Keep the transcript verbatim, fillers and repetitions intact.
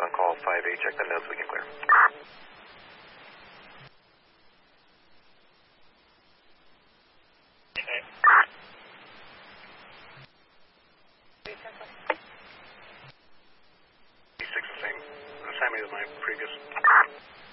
on call five eight. Check the notes. We can clear. Six the same. Same as my previous.